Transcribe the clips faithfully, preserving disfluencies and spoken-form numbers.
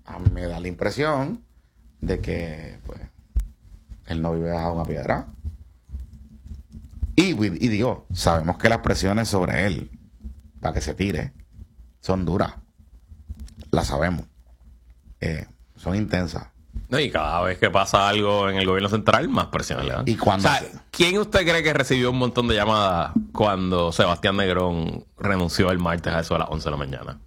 a mí me da la impresión de que pues él no vive bajo una piedra. Y, y digo, sabemos que las presiones sobre él para que se tire son duras. Las sabemos. Eh, son intensas. No, y cada vez que pasa algo en el gobierno central, más presión le dan. Y cuando... O sea, ¿quién usted cree que recibió un montón de llamadas cuando Sebastián Negrón renunció el martes a eso de las once de la mañana?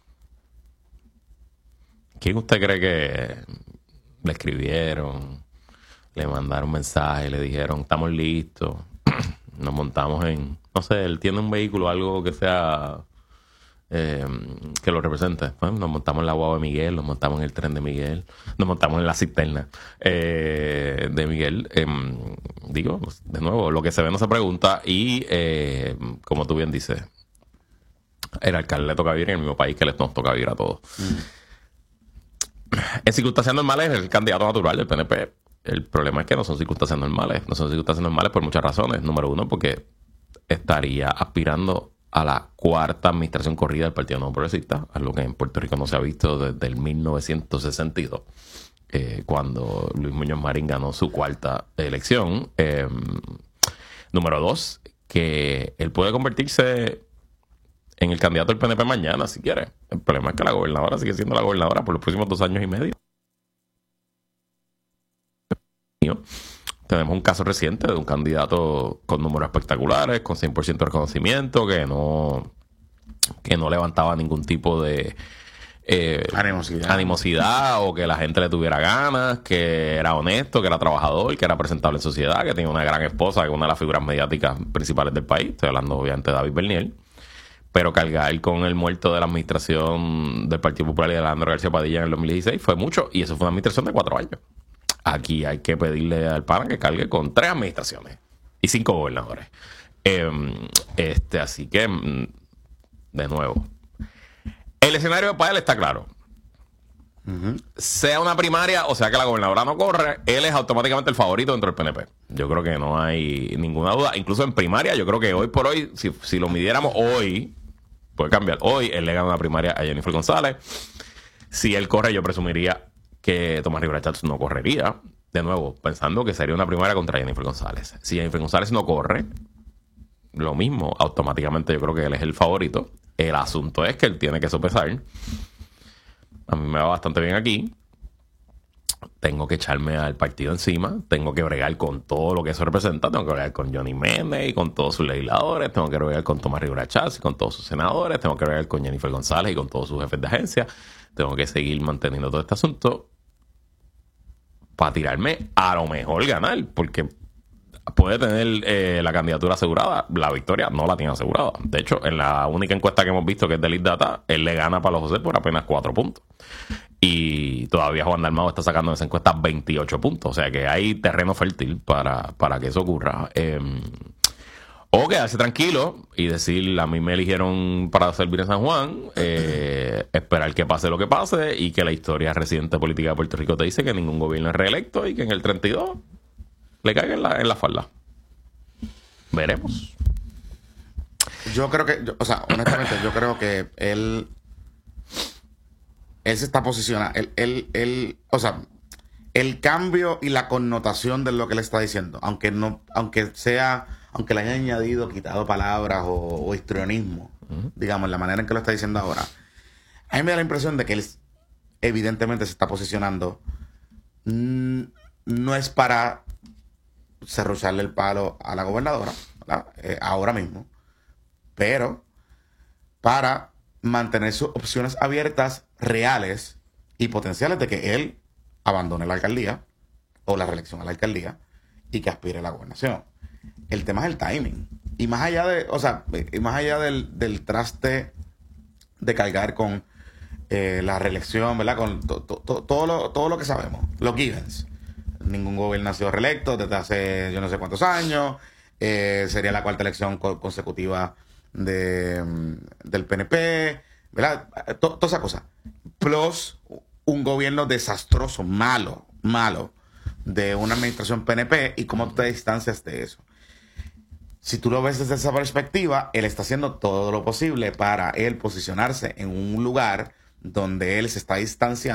¿Quién usted cree que le escribieron, le mandaron mensajes, le dijeron, estamos listos, nos montamos en, no sé, él tiene un vehículo, algo que sea... Eh, que lo represente? Bueno, nos montamos en la guagua de Miguel, nos montamos en el tren de Miguel, nos montamos en la cisterna eh, de Miguel. Eh, digo, de nuevo, lo que se ve no se pregunta. Y eh, como tú bien dices, el alcalde le toca vivir en el mismo país que les nos toca vivir a todos. Mm. En circunstancias normales es el candidato natural del P N P. El problema es que no son circunstancias normales. No son circunstancias normales por muchas razones. Número uno, porque estaría aspirando a la cuarta administración corrida del Partido Nuevo Progresista, algo que en Puerto Rico no se ha visto desde el mil novecientos sesenta y dos, eh, cuando Luis Muñoz Marín ganó su cuarta elección. Eh, número dos, que él puede convertirse en el candidato del P N P mañana, si quiere. El problema es que la gobernadora sigue siendo la gobernadora por los próximos dos años y medio. Tenemos un caso reciente de un candidato con números espectaculares, con cien por ciento de reconocimiento, que no, que no levantaba ningún tipo de eh, animosidad. animosidad o que la gente le tuviera ganas, que era honesto, que era trabajador, que era presentable en sociedad, que tenía una gran esposa, que es una de las figuras mediáticas principales del país. Estoy hablando obviamente de David Bernier. Pero cargar con el muerto de la administración del Partido Popular y de Alejandro García Padilla en el dos mil dieciséis fue mucho, y eso fue una administración de cuatro años. Aquí hay que pedirle al pana que cargue con tres administraciones y cinco gobernadores. Eh, este, así que, de nuevo, el escenario para él está claro. Uh-huh. Sea una primaria o sea que la gobernadora no corre, él es automáticamente el favorito dentro del P N P. Yo creo que no hay ninguna duda. Incluso en primaria, yo creo que hoy por hoy, si, si lo midiéramos hoy, puede cambiar. Hoy él le gana una primaria a Jennifer González. Si él corre, yo presumiría que Tomás Rivera Chats no correría. De nuevo, pensando que sería una primaria contra Jennifer González. Si Jennifer González no corre, lo mismo, automáticamente yo creo que él es el favorito. El asunto es que él tiene que sopesar. A mí me va bastante bien aquí. Tengo que echarme al partido encima. Tengo que bregar con todo lo que eso representa. Tengo que bregar con Johnny Méndez y con todos sus legisladores. Tengo que bregar con Tomás Rivera Chats y con todos sus senadores. Tengo que bregar con Jennifer González y con todos sus jefes de agencia. Tengo que seguir manteniendo todo este asunto para tirarme a lo mejor ganar, porque puede tener eh, la candidatura asegurada. La victoria no la tiene asegurada. De hecho, en la única encuesta que hemos visto, que es de Lead Data, él le gana a Pablo José por apenas cuatro puntos. Y todavía Juan Dalmau está sacando en esa encuesta veintiocho puntos. O sea que hay terreno fértil para, para que eso ocurra. Eh, o quedarse tranquilo y decir, a mí me eligieron para servir en San Juan, eh, esperar que pase lo que pase y que la historia reciente política de Puerto Rico te dice que ningún gobierno es reelecto y que en el treinta y dos le caiga en la, en la falda. Veremos. Yo creo que, yo, o sea, honestamente, yo creo que él, él se está posicionando, él, él, él, o sea, el cambio y la connotación de lo que le está diciendo, aunque no, aunque sea, aunque le haya añadido, quitado palabras o, o histrionismo, uh-huh. digamos, la manera en que lo está diciendo ahora, a mí me da la impresión de que él evidentemente se está posicionando, mm, no es para cerrucharle el palo a la gobernadora, eh, ahora mismo, pero para mantener sus opciones abiertas, reales y potenciales de que él abandone la alcaldía o la reelección a la alcaldía y que aspire a la gobernación. El tema es el timing. Y más allá de, o sea, y más allá del, del traste de cargar con eh, la reelección, ¿verdad? Con to, to, to, todo, lo, todo lo que sabemos, los givens. Ningún gobierno ha sido reelecto desde hace yo no sé cuántos años. Eh, sería la cuarta elección co- consecutiva de, del P N P, ¿verdad? Toda esa cosa. Plus un gobierno desastroso, malo, malo, de una administración P N P y cómo tú te distancias de eso. Si tú lo ves desde esa perspectiva, él está haciendo todo lo posible para él posicionarse en un lugar donde él se está distanciando